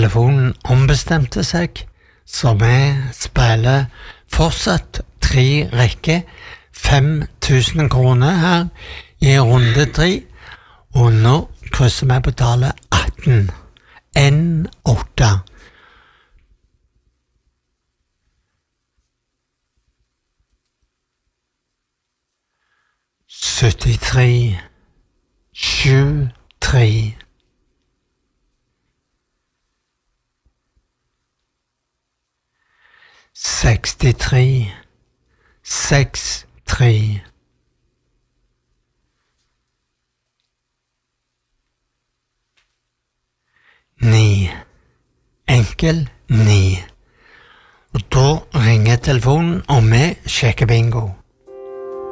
telefonen ombestemte seg, så vi spiller fortsatt 3 rekker, 5.000 kroner her i runde 3, og nå krysser vi på tallet 18. N8. «73, 7-3. «63, 6-3. «9, enkel 9. Og da ringer telefonen, og vi sjekker bingo.